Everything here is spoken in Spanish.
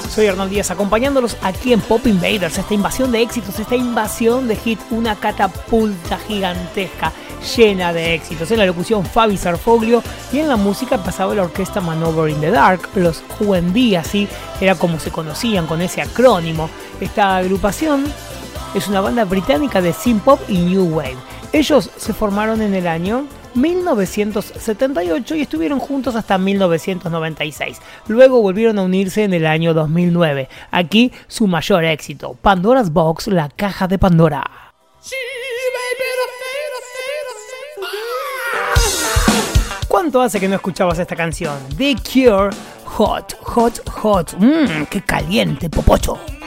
Soy Hernán Díaz acompañándolos aquí en Pop Invaders, esta invasión de éxitos, esta invasión de hit, una catapulta gigantesca llena de éxitos. En la locución Fabi Sarfoglio y en la música pasaba la orquesta Manover in the Dark, los QND, así era como se conocían con ese acrónimo. Esta agrupación es una banda británica de synth pop y new wave. Ellos se formaron en el año 1978 y estuvieron juntos hasta 1996. Luego volvieron a unirse en el año 2009. Aquí su mayor éxito, Pandora's Box, la caja de Pandora. ¿Cuánto hace que no escuchabas esta canción? The Cure, Hot, Hot, Hot. ¡Qué caliente, popocho!